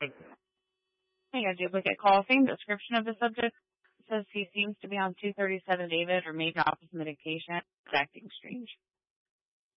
A duplicate call. Same description of the subject. Says he seems to be on 237 David or maybe off his medication. It's acting strange.